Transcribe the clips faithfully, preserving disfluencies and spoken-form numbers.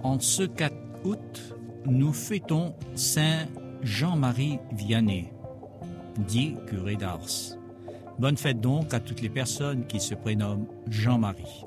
En ce quatre août, nous fêtons Saint Jean-Marie Vianney, dit curé d'Ars. Bonne fête donc à toutes les personnes qui se prénomment Jean-Marie.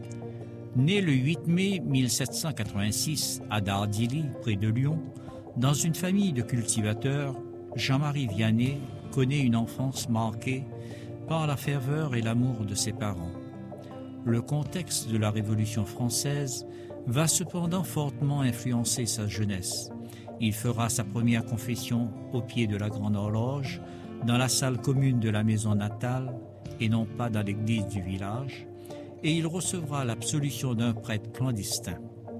Né le huit mai mille sept cent quatre-vingt-six à Dardilly, près de Lyon, dans une famille de cultivateurs, Jean-Marie Vianney connaît une enfance marquée par la ferveur et l'amour de ses parents. Le contexte de la Révolution française va cependant fortement influencer sa jeunesse. Il fera sa première confession au pied de la Grande Horloge, dans la salle commune de la maison natale et non pas dans l'église du village, et il recevra l'absolution d'un prêtre clandestin.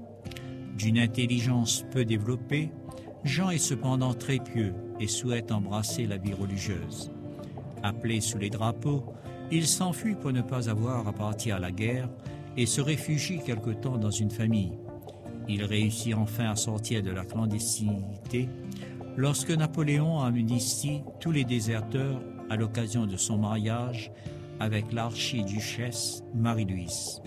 D'une intelligence peu développée, Jean est cependant très pieux et souhaite embrasser la vie religieuse. Appelé sous les drapeaux, il s'enfuit pour ne pas avoir à partir à la guerre et se réfugie quelque temps dans une famille. Il réussit enfin à sortir de la clandestinité lorsque Napoléon amnistie tous les déserteurs à l'occasion de son mariage avec l'archiduchesse Marie-Louise.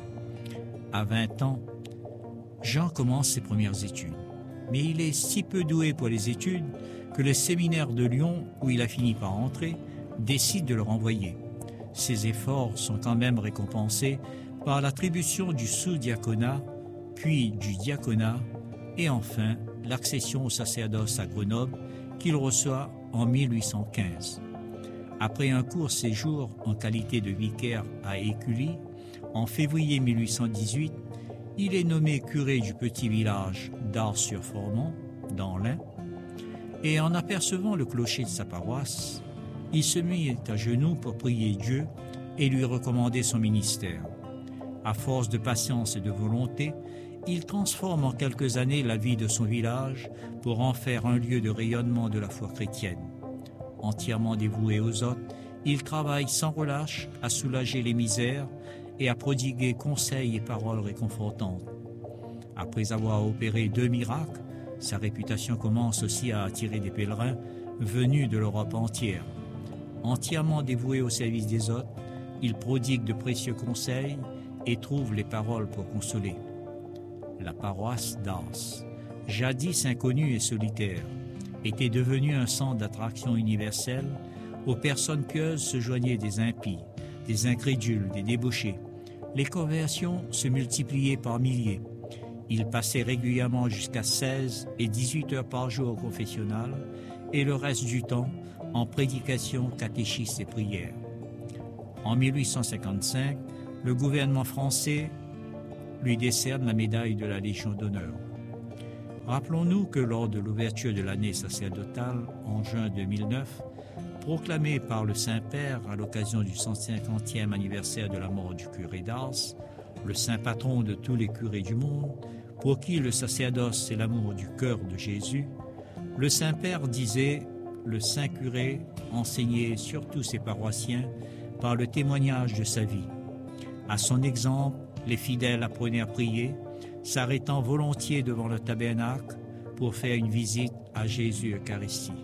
À vingt ans, Jean commence ses premières études. Mais il est si peu doué pour les études que le séminaire de Lyon, où il a fini par entrer, décide de le renvoyer. Ses efforts sont quand même récompensés par l'attribution du sous-diaconat, puis du diaconat, et enfin l'accession au sacerdoce à Grenoble qu'il reçoit en mille huit cent quinze. Après un court séjour en qualité de vicaire à Écully, en février mille huit cent dix-huit, il est nommé curé du petit village d'Ars-sur-Formont, dans l'Ain, et en apercevant le clocher de sa paroisse, il se mit à genoux pour prier Dieu et lui recommander son ministère. À force de patience et de volonté, il transforme en quelques années la vie de son village pour en faire un lieu de rayonnement de la foi chrétienne. Entièrement dévoué aux autres, il travaille sans relâche à soulager les misères et à prodiguer conseils et paroles réconfortantes. Après avoir opéré deux miracles, sa réputation commence aussi à attirer des pèlerins venus de l'Europe entière. Entièrement dévoué au service des autres, il prodigue de précieux conseils et trouve les paroles pour consoler. La paroisse d'Ars, jadis inconnue et solitaire, était devenue un centre d'attraction universelle où personnes pieuses se joignaient des impies, des incrédules, des débauchés. Les conversions se multipliaient par milliers. Il passait régulièrement jusqu'à seize et dix-huit heures par jour au confessionnal et le reste du temps en prédication, catéchisme et prière. En mille huit cent cinquante-cinq, le gouvernement français lui décerne la médaille de la Légion d'honneur. Rappelons-nous que lors de l'ouverture de l'année sacerdotale en juin deux mille neuf, proclamée par le Saint-Père à l'occasion du cent cinquantième anniversaire de la mort du curé d'Ars, le saint patron de tous les curés du monde, pour qui le sacerdoce c'est l'amour du cœur de Jésus, le Saint-Père disait « Le saint curé enseignait surtout ses paroissiens par le témoignage de sa vie. À son exemple, les fidèles apprenaient à prier, s'arrêtant volontiers devant le tabernacle pour faire une visite à Jésus Eucharistie.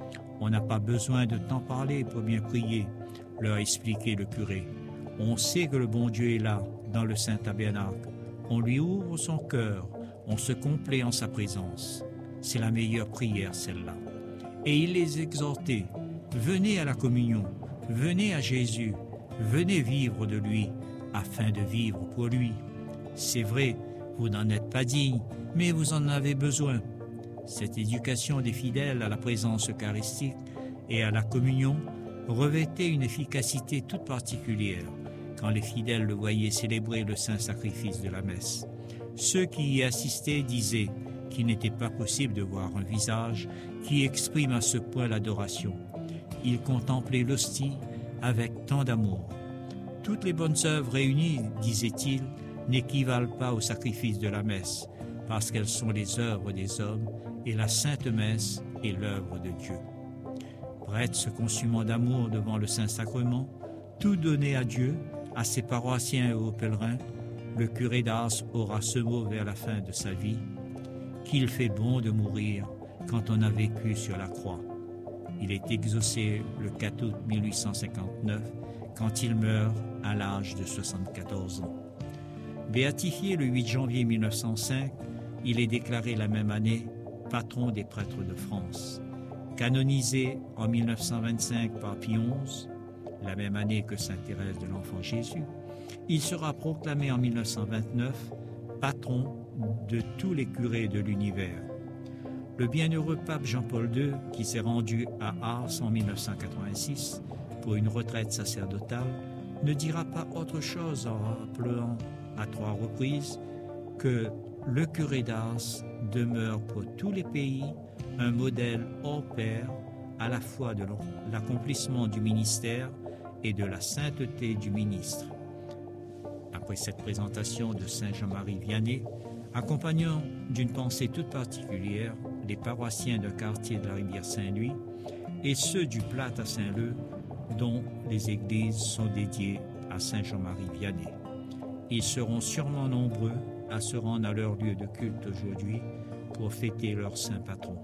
On n'a pas besoin de tant parler pour bien prier, leur expliquait le curé. On sait que le bon Dieu est là, dans le saint tabernacle. On lui ouvre son cœur, on se complaît en sa présence. C'est la meilleure prière, celle-là. Et il les exhortait, venez à la communion, venez à Jésus, venez vivre de lui, afin de vivre pour lui. C'est vrai, vous n'en êtes pas digne, mais vous en avez besoin. Cette éducation des fidèles à la présence eucharistique et à la communion revêtait une efficacité toute particulière quand les fidèles le voyaient célébrer le saint sacrifice de la messe. Ceux qui y assistaient disaient qu'il n'était pas possible de voir un visage qui exprime à ce point l'adoration. Ils contemplaient l'hostie avec tant d'amour. Toutes les bonnes œuvres réunies, disait-il, n'équivalent pas au sacrifice de la messe, parce qu'elles sont les œuvres des hommes, et la sainte messe est l'œuvre de Dieu. Prêtre se consumant d'amour devant le Saint-Sacrement, tout donné à Dieu, à ses paroissiens et aux pèlerins, le curé d'Ars aura ce mot vers la fin de sa vie, qu'il fait bon de mourir quand on a vécu sur la croix. Il est exaucé le quatre août mille huit cent cinquante-neuf, quand il meurt à l'âge de soixante-quatorze ans. Béatifié le huit janvier mille neuf cent cinq, Il est déclaré la même année patron des prêtres de France. Canonisé en mille neuf cent vingt-cinq par Pie onze, la même année que sainte Thérèse de l'Enfant Jésus, il sera proclamé en mille neuf cent vingt-neuf patron de tous les curés de l'univers. Le bienheureux pape Jean-Paul deux, qui s'est rendu à Ars en mille neuf cent quatre-vingt-six pour une retraite sacerdotale, ne dira pas autre chose en rappelant à trois reprises que le curé d'Ars demeure pour tous les pays un modèle hors pair à la fois de l'accomplissement du ministère et de la sainteté du ministre. Après cette présentation de Saint Jean-Marie Vianney, accompagnant d'une pensée toute particulière les paroissiens d'un quartier de la rivière Saint-Louis et ceux du Plat à Saint-Leu, dont les églises sont dédiées à Saint Jean-Marie Vianney. Ils seront sûrement nombreux à se rendre à leur lieu de culte aujourd'hui pour fêter leur saint patron.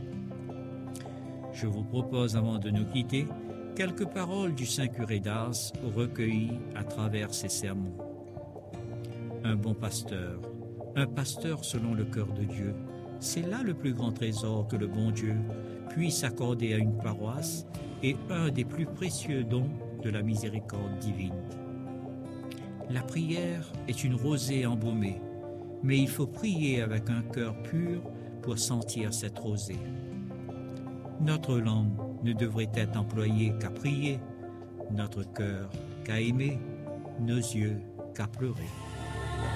Je vous propose, avant de nous quitter, quelques paroles du saint curé d'Ars recueillies à travers ses sermons. Un bon pasteur, un pasteur selon le cœur de Dieu, c'est là le plus grand trésor que le bon Dieu puisse accorder à une paroisse et un des plus précieux dons de la miséricorde divine. La prière est une rosée embaumée, mais il faut prier avec un cœur pur pour sentir cette rosée. Notre langue ne devrait être employée qu'à prier, notre cœur qu'à aimer, nos yeux qu'à pleurer.